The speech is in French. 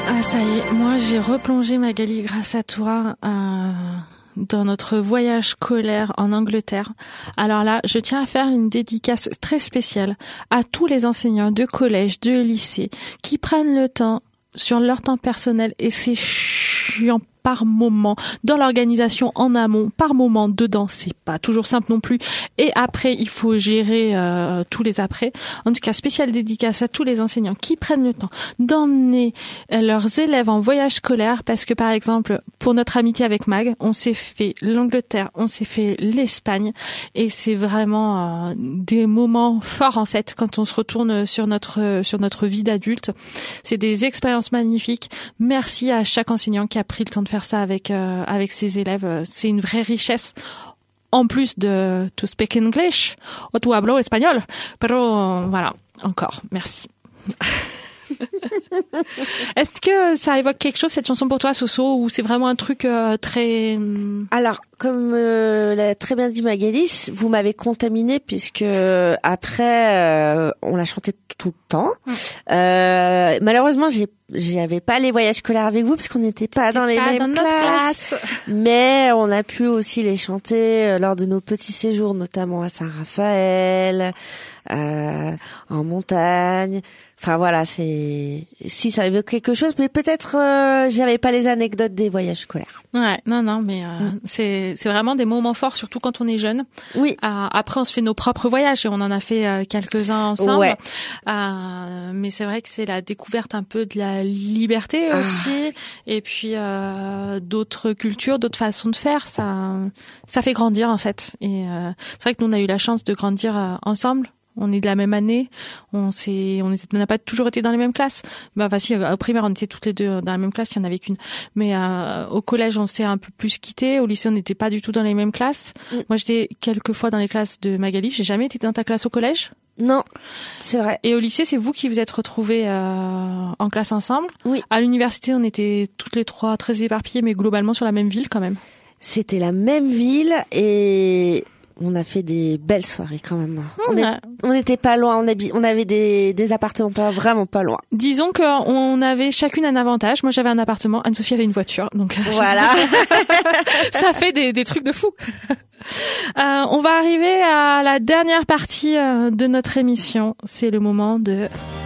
Ah ça y est, moi j'ai replongé Magali grâce à toi dans notre voyage scolaire en Angleterre. Alors là, je tiens à faire une dédicace très spéciale à tous les enseignants de collège, de lycée qui prennent le temps sur leur temps personnel et c'est chiant par moment, dans l'organisation en amont, par moment dedans, c'est pas toujours simple non plus. Et après, il faut gérer tous les après. En tout cas, spéciale dédicace à tous les enseignants qui prennent le temps d'emmener leurs élèves en voyage scolaire parce que, par exemple, pour notre amitié avec Mag, on s'est fait l'Angleterre, on s'est fait l'Espagne et c'est vraiment des moments forts en fait quand on se retourne sur notre vie d'adulte. C'est des expériences magnifiques. Merci à chaque enseignant qui a pris le temps de faire ça avec ses élèves. C'est une vraie richesse. En plus de to speak English, o tu hablo espagnol. Pero voilà, encore, merci. Est-ce que ça évoque quelque chose cette chanson pour toi, Soso, ou c'est vraiment un truc très... Alors, comme l'a très bien dit Magali, vous m'avez contaminé puisque après on l'a chanté tout le temps. Malheureusement, j'avais pas les voyages scolaires avec vous parce qu'on n'était pas dans les mêmes classes. Mais on a pu aussi les chanter lors de nos petits séjours, notamment à Saint-Raphaël, en montagne. Enfin voilà, si ça évoque quelque chose, mais peut-être j'avais pas les anecdotes des voyages scolaires. Ouais, non, mais c'est vraiment des moments forts, surtout quand on est jeune. Oui. Après, on se fait nos propres voyages et on en a fait quelques-uns ensemble. Ouais. Mais c'est vrai que c'est la découverte un peu de la liberté aussi, et puis d'autres cultures, d'autres façons de faire. Ça fait grandir en fait. Et c'est vrai que nous on a eu la chance de grandir ensemble. On est de la même année, on n'a pas toujours été dans les mêmes classes. Enfin si, au primaire on était toutes les deux dans la même classe, il y en avait qu'une. Mais au collège on s'est un peu plus quittés, au lycée on n'était pas du tout dans les mêmes classes. Moi j'étais quelques fois dans les classes de Magali, j'ai jamais été dans ta classe au collège. Non, c'est vrai. Et au lycée, c'est vous qui vous êtes retrouvés en classe ensemble. Oui. À l'université, on était toutes les trois très éparpillées, mais globalement sur la même ville quand même. C'était la même ville et on a fait des belles soirées quand même. On n'était pas loin, on avait des appartements vraiment pas loin. Disons qu'on avait chacune un avantage. Moi, j'avais un appartement, Anne-Sophie avait une voiture, donc voilà. Ça fait des trucs de fou. On va arriver à la dernière partie de notre émission. C'est le moment de